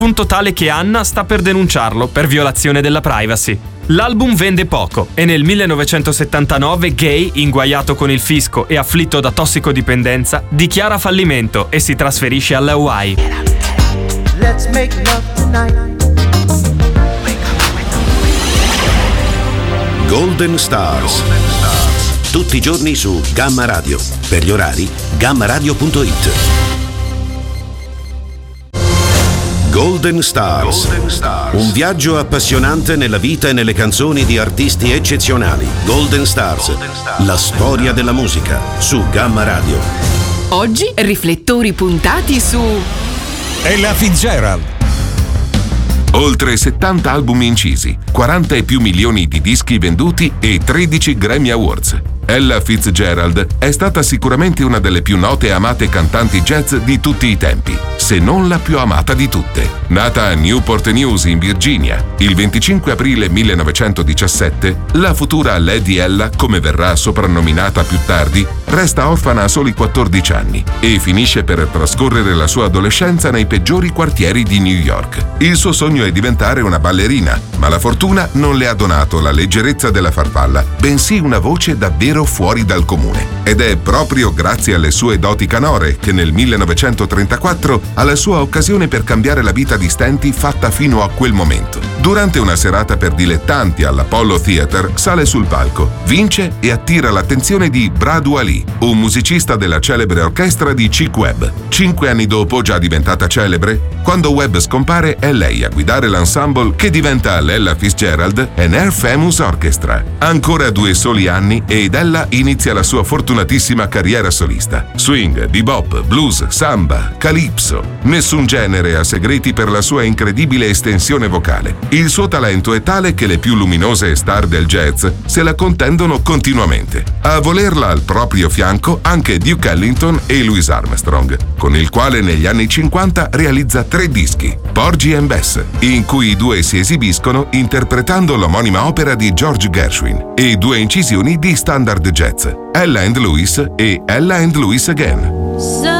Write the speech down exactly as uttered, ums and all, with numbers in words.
punto tale che Anna sta per denunciarlo per violazione della privacy. L'album vende poco e nel millenovecentosettantanove Gay, inguaiato con il fisco e afflitto da tossicodipendenza, dichiara fallimento e si trasferisce alle Hawaii. Let's make love tonight. Golden Stars. Tutti i giorni su Gamma Radio. Per gli orari, gamma radio punto it. Golden Stars. Golden Stars. Un viaggio appassionante nella vita e nelle canzoni di artisti eccezionali. Golden Stars. Golden Stars. La storia della musica su Gamma Radio. Oggi riflettori puntati su Ella Fitzgerald. Oltre settanta album incisi, quaranta e più milioni di dischi venduti e tredici Grammy Awards. Ella Fitzgerald è stata sicuramente una delle più note e amate cantanti jazz di tutti i tempi, se non la più amata di tutte. Nata a Newport News in Virginia il venticinque aprile millenovecentodiciassette, la futura Lady Ella, come verrà soprannominata più tardi, resta orfana a soli quattordici anni e finisce per trascorrere la sua adolescenza nei peggiori quartieri di New York. Il suo sogno è diventare una ballerina, ma la fortuna non le ha donato la leggerezza della farfalla, bensì una voce davvero fuori dal comune. Ed è proprio grazie alle sue doti canore che nel millenovecentotrentaquattro ha la sua occasione per cambiare la vita di stenti fatta fino a quel momento. Durante una serata per dilettanti all'Apollo Theater sale sul palco, vince e attira l'attenzione di Brad Wally, un musicista della celebre orchestra di Chick Webb. Cinque anni dopo, già diventata celebre, quando Webb scompare è lei a guidare l'ensemble che diventa l'Ella Fitzgerald and Her Famous Orchestra. Ancora due soli anni ed Ella inizia la sua fortunatissima carriera solista. Swing, bebop, blues, samba, calypso. Nessun genere ha segreti per la sua incredibile estensione vocale. Il suo talento è tale che le più luminose star del jazz se la contendono continuamente. A volerla al proprio fianco anche Duke Ellington e Louis Armstrong, con il quale negli anni cinquanta realizza tre dischi, Porgy and Bess, in cui i due si esibiscono interpretando l'omonima opera di George Gershwin, e due incisioni di standard jazz, Ella and Louis e Ella and Louis Again.